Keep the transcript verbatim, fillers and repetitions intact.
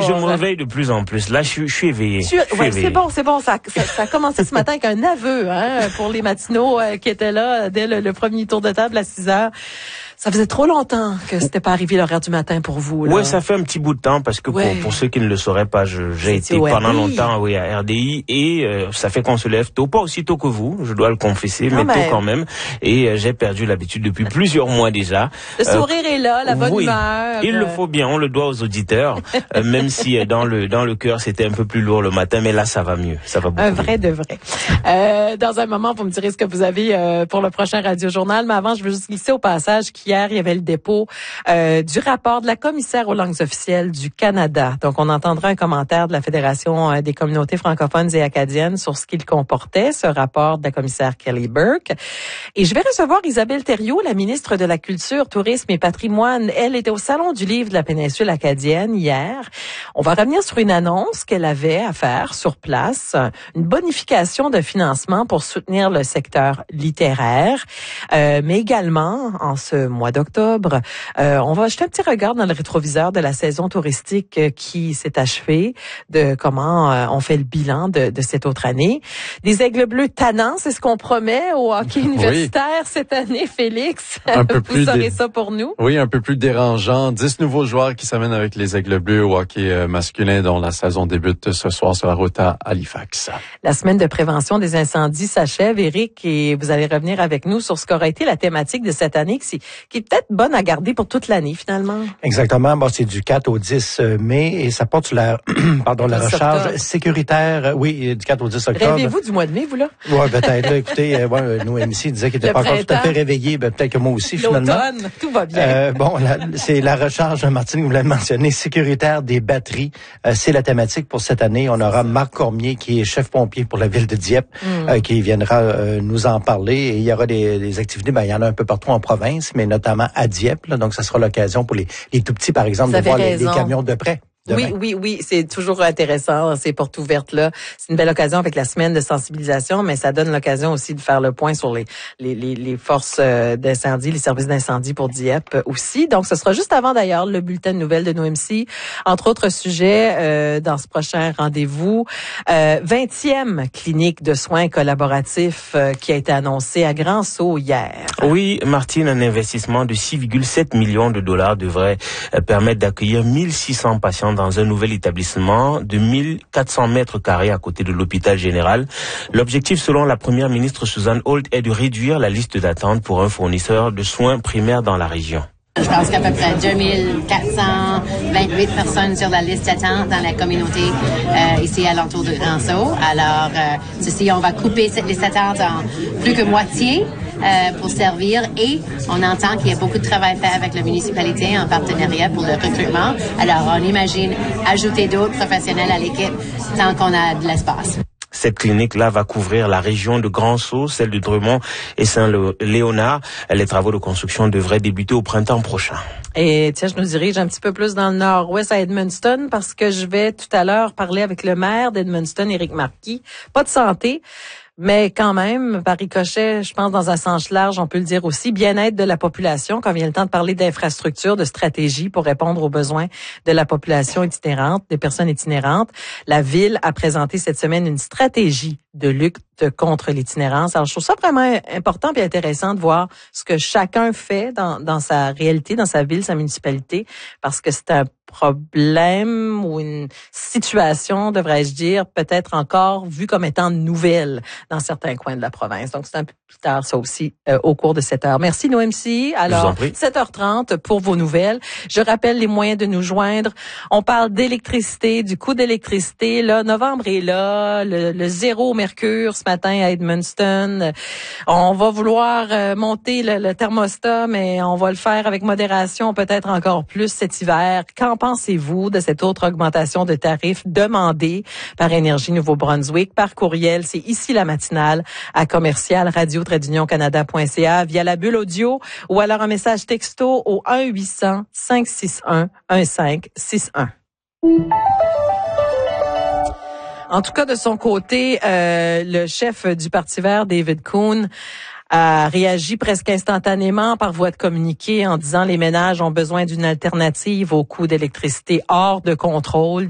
Oui, je me réveille de plus en plus. Là, je suis, je suis éveillé. Tu... Ouais, c'est bon, c'est bon. Ça, ça, ça a commencé ce matin avec un aveu hein, pour les matinaux euh, qui étaient là dès le, le premier tour de table à six heures. Ça faisait trop longtemps que c'était pas arrivé l'horaire du matin pour vous. Là. Oui, ça fait un petit bout de temps parce que ouais. pour, pour ceux qui ne le sauraient pas, je, j'ai été pendant longtemps oui, à R D I et euh, ça fait qu'on se lève tôt, pas aussi tôt que vous, je dois le confesser, non, mais, mais tôt quand même. Et euh, j'ai perdu l'habitude depuis plusieurs mois déjà. Le sourire euh, est là, la bonne oui, humeur. Il euh... le faut bien, on le doit aux auditeurs, euh, même si euh, dans le dans le cœur c'était un peu plus lourd le matin, mais là ça va mieux, ça va beaucoup un vrai mieux. de vrai. Euh, dans un moment, vous me direz ce que vous avez euh, pour le prochain Radio Journal, mais avant, je veux juste glisser au passage qu'hier il y avait le dépôt Euh, du rapport de la commissaire aux langues officielles du Canada. Donc, on entendra un commentaire de la Fédération des communautés francophones et acadiennes sur ce qu'il comportait, ce rapport de la commissaire Kelly Burke. Et je vais recevoir Isabelle Thériault, la ministre de la Culture, Tourisme et Patrimoine. Elle était au Salon du Livre de la péninsule acadienne hier. On va revenir sur une annonce qu'elle avait à faire sur place, une bonification de financement pour soutenir le secteur littéraire, euh, mais également, en ce mois d'octobre, Euh, on va jeter un petit regard dans le rétroviseur de la saison touristique euh, qui s'est achevée, de comment euh, on fait le bilan de, de cette autre année. Des aigles bleus tannants, c'est ce qu'on promet au hockey universitaire oui. cette année, Félix. Un peu Vous plus saurez dé... ça pour nous. Oui, un peu plus dérangeant. Dix nouveaux joueurs qui s'amènent avec les aigles bleus au hockey masculin dont la saison débute ce soir sur la route à Halifax. La semaine de prévention des incendies s'achève, Éric, et vous allez revenir avec nous sur ce qu'aura été la thématique de cette année, qui, qui est peut-être bonne à garder pour toute l'année, finalement. Exactement. Bon, c'est du quatre au dix mai et ça porte sur la, pardon, la recharge octobre. sécuritaire. Oui, du quatre au dix octobre. Rêvez-vous du mois de mai, vous, là? Oui, peut-être. Là, écoutez, euh, ouais, nous, M C disait qu'il n'était pas encore tout à fait réveillé. Ben, peut-être que moi aussi, finalement. L'automne, tout va bien. Euh, bon, la, c'est la recharge, Martine, vous l'avez mentionné, sécuritaire des batteries. Euh, c'est la thématique pour cette année. On aura Marc Cormier, qui est chef pompier pour la ville de Dieppe, mm. euh, qui viendra euh, nous en parler. Et il y aura des, des activités, ben, il y en a un peu partout en province, mais notamment à Dieppe. Là, donc, ça sera l'occasion pour les, les tout petits, par exemple, de voir les, les camions de près. Demain. Oui, oui, oui, c'est toujours intéressant, ces portes ouvertes-là. C'est une belle occasion avec la semaine de sensibilisation, mais ça donne l'occasion aussi de faire le point sur les les, les, les forces d'incendie, les services d'incendie pour Dieppe aussi. Donc, ce sera juste avant, d'ailleurs, le bulletin de nouvelles de nos M C. Entre autres sujets, euh, dans ce prochain rendez-vous, euh, vingtième clinique de soins collaboratifs euh, qui a été annoncée à Grand-Sault hier. Oui, Martine, un investissement de six virgule sept millions de dollars devrait euh, permettre d'accueillir mille six cents patients dans un nouvel établissement de mille quatre cents mètres carrés à côté de l'hôpital général. L'objectif, selon la première ministre Suzanne Holt, est de réduire la liste d'attente pour un fournisseur de soins primaires dans la région. Je pense qu'à peu près deux mille quatre cent vingt-huit personnes sur la liste d'attente dans la communauté euh, ici à l'entour de Grand-Sault. Alors, euh, ceci, on va couper cette liste d'attente en plus que moitié. Euh, pour servir et on entend qu'il y a beaucoup de travail fait avec la municipalité en partenariat pour le recrutement. Alors, on imagine ajouter d'autres professionnels à l'équipe tant qu'on a de l'espace. Cette clinique-là va couvrir la région de Grand-Sault, celle de Drummond et Saint-Léonard. Les travaux de construction devraient débuter au printemps prochain. Et tiens, je nous dirige un petit peu plus dans le nord-ouest à Edmundston parce que je vais tout à l'heure parler avec le maire d'Edmundston, Éric Marquis. Pas de santé, mais quand même, par ricochet, je pense dans un sens large, on peut le dire aussi, bien-être de la population, quand vient le temps de parler d'infrastructures, de stratégies pour répondre aux besoins de la population itinérante, des personnes itinérantes. La Ville a présenté cette semaine une stratégie de lutte contre l'itinérance. Alors, je trouve ça vraiment important et intéressant de voir ce que chacun fait dans, dans sa réalité, dans sa ville, sa municipalité, parce que c'est un problème ou une situation, devrais-je dire, peut-être encore vue comme étant nouvelle dans certains coins de la province. Donc, c'est un peu plus tard, ça aussi, euh, au cours de cette heure. Merci, nos M C. Alors, sept heures trente pour vos nouvelles. Je rappelle les moyens de nous joindre. On parle d'électricité, du coût d'électricité. Là, novembre est là, le, le zéro mercure ce matin à Edmundston. On va vouloir euh, monter le, le thermostat, mais on va le faire avec modération, peut-être encore plus cet hiver. Qu'en pensez-vous de cette autre augmentation de tarifs demandée par Énergie Nouveau-Brunswick par courriel? C'est ici la matinale à commercial radio trait d'union canada point c a via la bulle audio ou alors un message texto au un huit cents cinq six un un cinq six un. En tout cas, de son côté, euh, le chef du Parti vert, David Coon, a réagi presque instantanément par voie de communiqué en disant les ménages ont besoin d'une alternative aux coûts d'électricité hors de contrôle.